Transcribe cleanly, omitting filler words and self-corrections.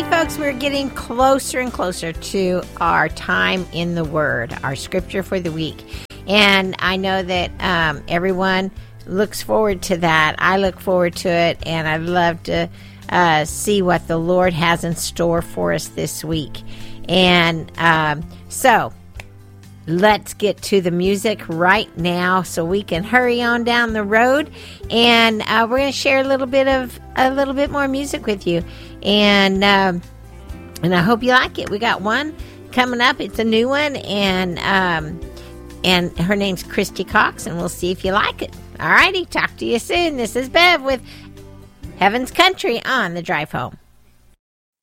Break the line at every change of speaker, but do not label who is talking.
folks, we're getting closer and closer to our time in the Word, our scripture for the week. And I know that everyone looks forward to that. I look forward to it, and I'd love to see what the Lord has in store for us this week. And so let's get to the music right now so we can hurry on down the road. And we're going to share a little bit more music with you. And I hope you like it. We got one coming up. It's a new one, and her name's Christy Cox, and we'll see if you like it. All righty, talk to you soon. This is Bev with Heaven's Country on the drive home.